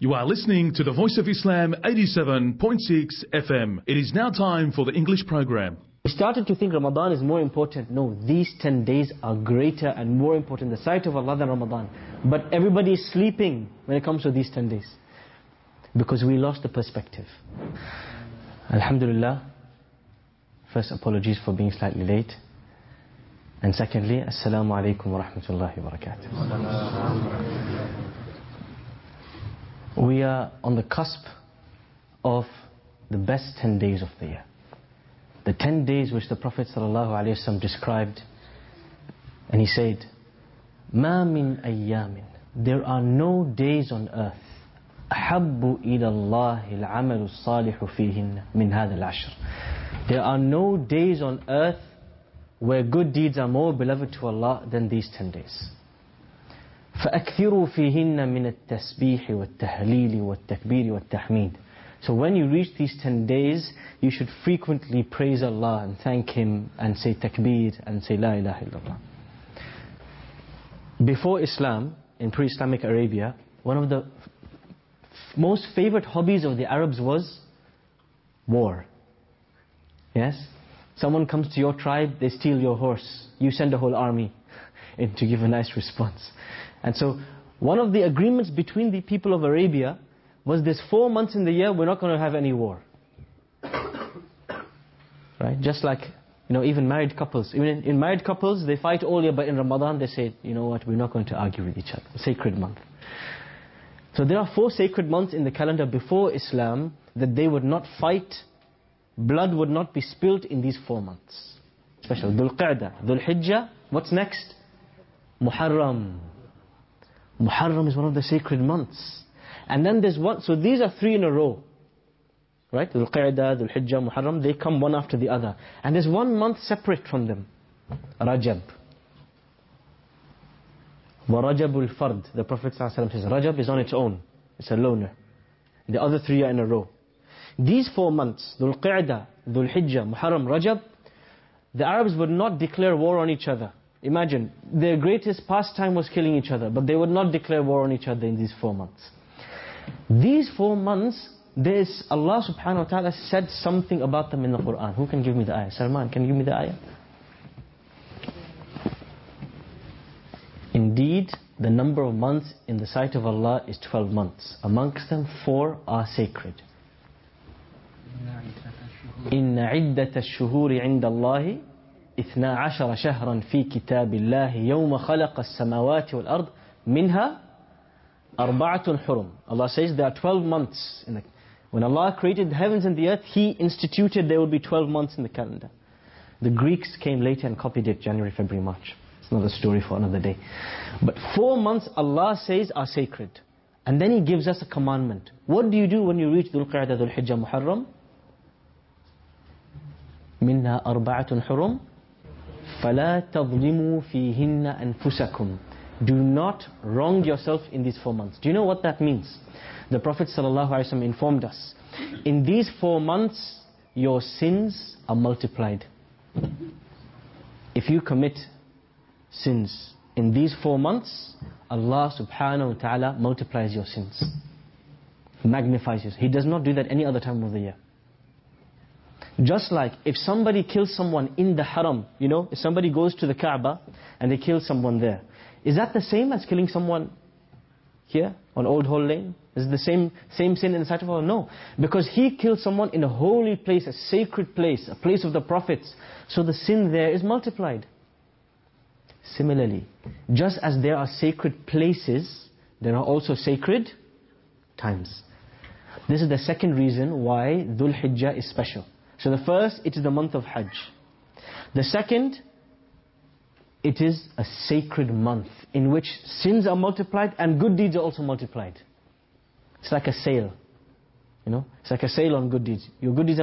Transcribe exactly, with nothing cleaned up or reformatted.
You are listening to the Voice of Islam eighty-seven point six F M. It is now time for the English program. We started to think Ramadan is more important. No, these ten days are greater and more important in the sight of Allah than Ramadan. But everybody is sleeping when it comes to these ten days. Because we lost the perspective. Alhamdulillah. First, apologies for being slightly late. And secondly, Assalamu alaikum wa rahmatullahi wa barakatuh. We are on the cusp of the best ten days of the year. The ten days which the Prophet ﷺ described. And he said, مَا مِنْ أَيَّامٍ There are no days on earth أَحَبُّ إِلَى اللَّهِ الْعَمَلُ الصَّالِحُ فِيهِنَّ مِنْ هَذَا الْعَشْرِ There are no days on earth where good deeds are more beloved to Allah than these ten days. فَأَكْثِرُوا فِيهِنَّ مِنَ التَّسْبِيحِ وَالتَّهْلِيلِ وَالتَّكْبِيرِ وَالتَّحْمِيدِ So when you reach these ten days, you should frequently praise Allah and thank Him and say takbir and say La ilaha illallah. Before Islam, in pre-Islamic Arabia, one of the f- most favorite hobbies of the Arabs was war. Yes? Someone comes to your tribe, they steal your horse. You send a whole army in to give a nice response. And so, one of the agreements between the people of Arabia was this four months in the year, we're not going to have any war. Right? Just like, you know, even married couples. Even in, in married couples, they fight all year, but in Ramadan they say, you know what, we're not going to argue with each other. Sacred month. So there are four sacred months in the calendar before Islam that they would not fight, blood would not be spilled in these four months. Special. Dhul Qa'dah, Dhul Hijjah, what's next? Muharram. Muharram is one of the sacred months. And then there's one, so these are three in a row. Right? Dhul Qa'dah, Dhul Hijjah, Muharram, they come one after the other. And there's one month separate from them. Rajab. Wa Rajabul Fard. The Prophet ﷺ says, Rajab is on its own. It's a loner. The other three are in a row. These four months, Dhul Qa'dah, Dhul Hijjah, Muharram, Rajab, the Arabs would not declare war on each other. Imagine, their greatest pastime was killing each other, but they would not declare war on each other in these four months. These four months, there's Allah subhanahu wa ta'ala said something about them in the Quran. Who can give me the ayah? Salman, can you give me the ayah? Indeed, the number of months in the sight of Allah is twelve months. Amongst them, four are sacred. إِنَّ عِدَّةَ الشُّهُورِ عِنْدَ اللَّهِ اثنا عشر شهرا في كتاب الله يوم خلق السماوات والأرض منها أربعة حرم. Allah says there are twelve months. In the, when Allah created the heavens and the earth, He instituted there will be twelve months in the calendar. The Greeks came later and copied it, January, February, March. It's another story for another day. But four months Allah says are sacred. And then He gives us a commandment. What do you do when you reach Dhul Qa'dah, Dhul Hijjah, Muharram? منها أربعة حرم فَلَا تَظْلِمُوا فِيهِنَّ أَنفُسَكُمْ Do not wrong yourself in these four months. Do you know what that means? The Prophet ﷺ informed us, in these four months, your sins are multiplied. If you commit sins in these four months, Allah subhanahu wa ta'ala multiplies your sins. Magnifies you. He does not do that any other time of the year. Just like if somebody kills someone in the haram, you know, if somebody goes to the Kaaba and they kill someone there, is that the same as killing someone here on Old Hall Lane? Is it the same same sin in the sight of Allah? No. Because he killed someone in a holy place, a sacred place, a place of the prophets. So the sin there is multiplied. Similarly, just as there are sacred places, there are also sacred times. This is the second reason why Dhul Hijjah is special. So the first, it is the month of Hajj. The second, it is a sacred month in which sins are multiplied and good deeds are also multiplied. It's like a sale. You know, it's like a sale on good deeds. Your good deeds are